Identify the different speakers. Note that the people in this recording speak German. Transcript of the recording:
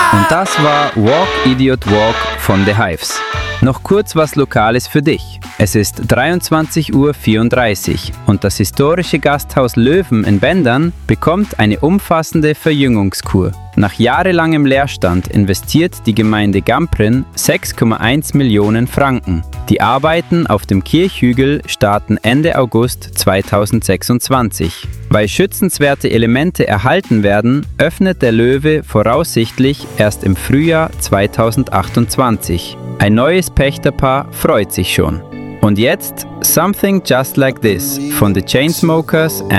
Speaker 1: Und das war Walk Idiot Walk von The Hives. Noch kurz was Lokales für dich. Es ist 23:34 Uhr und das historische Gasthaus Löwen in Bendern bekommt eine umfassende Verjüngungskur. Nach jahrelangem Leerstand investiert die Gemeinde Gamprin 6,1 Millionen Franken. Die Arbeiten auf dem Kirchhügel starten Ende August 2026. Weil schützenswerte Elemente erhalten werden, öffnet der Löwe voraussichtlich erst im Frühjahr 2028. Ein neues Pächterpaar freut sich schon. Und jetzt Something Just Like This von The Chainsmokers